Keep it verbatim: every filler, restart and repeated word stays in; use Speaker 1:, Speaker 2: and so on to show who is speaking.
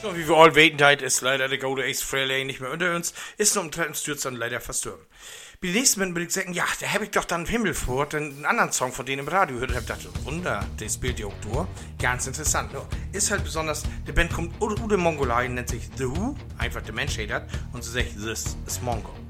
Speaker 1: So wie wir all weten, heute ist leider der gute Ace Frehley nicht mehr unter uns, ist noch im Treppensturz dann leider verstorben. Bei den nächsten Mal würde ich sagen, ja, da habe ich doch dann Himmel vor, dann einen anderen Song von denen im Radio gehört und habe gedacht, Wunder, das spielt ja auch durch. Ganz interessant. No, ist halt besonders, die Band kommt Ude Mongolei, nennt sich The Who, einfach der Mensch hat, und sie sagt, this is Mongo.